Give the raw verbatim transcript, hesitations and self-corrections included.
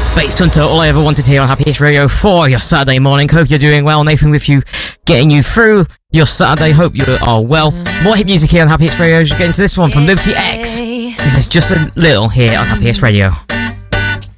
Bass Hunter, all I ever wanted here on Happy Hits Radio for your Saturday morning. Hope you're doing well. Nathan with you, getting you through your Saturday. Hope you are well. More hit music here on Happy Hits Radio. Just get into this one from Liberty X. This is Just a Little here on Happy Hits Radio.